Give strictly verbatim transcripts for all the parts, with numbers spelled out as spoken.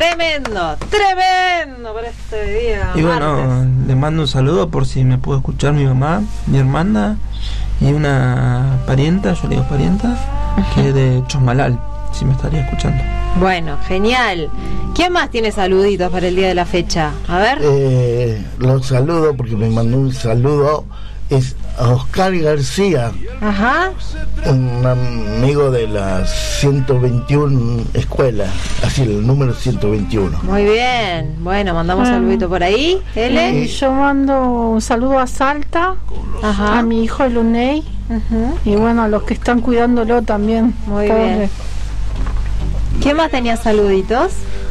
Tremendo, tremendo para este día. Y bueno, martes. le mando un saludo por si me puedo escuchar mi mamá, mi hermana y una parienta, yo le digo parienta, que es de Chosmalal, si me estaría escuchando. Bueno, genial. ¿Quién más tiene saluditos para el día de la fecha? A ver. Eh, los saludo porque me mandó un saludo. Es a Oscar García, Ajá. un amigo de la ciento veintiuno escuela, así el número ciento veintiuno. Muy bien. Bueno, mandamos un Ah. saludito por ahí. Ele. Y yo mando un saludo a Salta, Ajá. a mi hijo el Unei, Ujú. y bueno, a los que están cuidándolo también. Muy Todos bien. de- ¿Quién más tenía saluditos?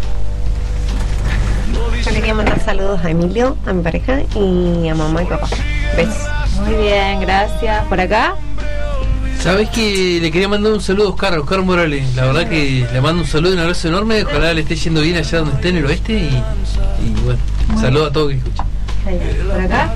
Yo quería mandar saludos a Emilio, a mi pareja y a mamá y papá. Besos. Muy bien, gracias. ¿Por acá? ¿Sabés que le quería mandar un saludo a Oscar, a Oscar Morales? La verdad que le mando un saludo y un abrazo enorme. Ojalá le esté yendo bien allá donde esté, en el oeste. Y, y bueno, saludo a todos que escuchan. ¿Por acá?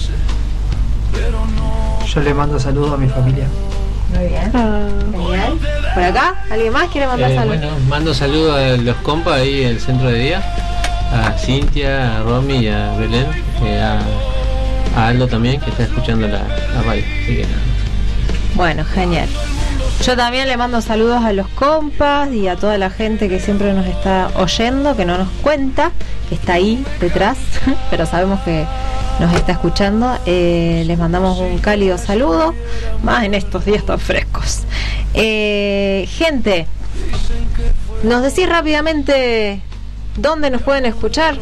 Yo le mando saludos a mi familia. Muy bien. Ah, Genial. ¿Por acá? ¿Alguien más quiere mandar Eh, saludos? bueno, mando saludos a los compas ahí en el centro de día, a Cintia, a Romy y a Belén, eh, a, a Aldo también, que está escuchando la, la radio. Así que nada. Bueno, genial. Yo también le mando saludos a los compas y a toda la gente que siempre nos está oyendo, que no nos cuenta, que está ahí detrás, pero sabemos que nos está escuchando. Eh, les mandamos un cálido saludo, más en estos días tan frescos. Eh, gente, ¿nos decís rápidamente dónde nos pueden escuchar?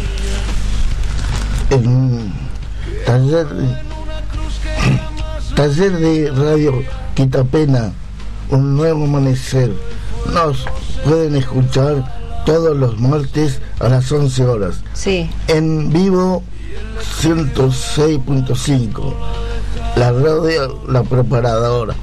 En taller, taller de radio Quitapena, un nuevo amanecer. Nos pueden escuchar todos los martes a las once horas. Sí. En vivo ciento seis punto cinco. La radio La Preparadora.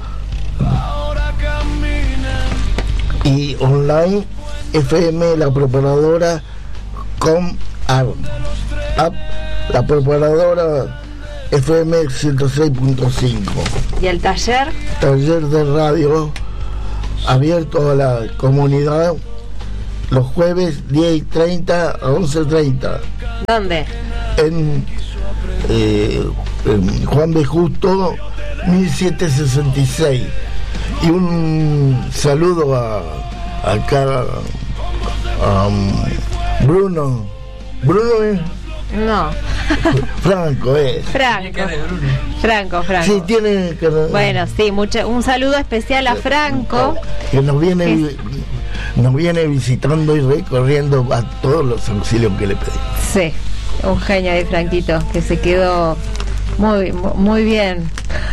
Y online F M La Preparadora com app, app La Preparadora F M ciento seis punto cinco. ¿Y el taller? Taller de radio abierto a la comunidad los jueves diez y treinta a once y treinta ¿Dónde? en, eh, en Juan B. Justo mil setecientos sesenta y seis. Y un saludo a acá a um, Bruno Bruno eh, No. Franco eh. Franco. Franco, Franco. Sí, tiene que, Bueno, sí, mucho, un saludo especial a Franco. que nos viene Es- nos viene visitando y recorriendo a todos los auxilios que le pedimos. Sí, un genio de Franquito, que se quedó muy, muy bien.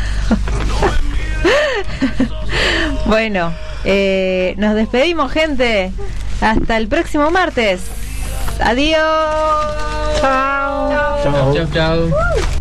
Bueno, eh, nos despedimos, gente. Hasta el próximo martes. Adiós. chao. Chau, chau, chau.